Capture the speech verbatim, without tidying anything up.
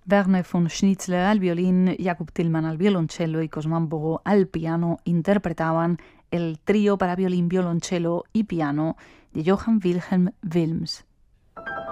Werner von Schnitzler al violín, Jakob Tillmann al violonchelo y Cosman Bogo al piano interpretaban el trío para violín, violonchelo y piano de Johann Wilhelm Wilms.